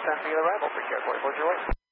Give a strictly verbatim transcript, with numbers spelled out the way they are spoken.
ten for your arrival. Take care, forty-four, Julie.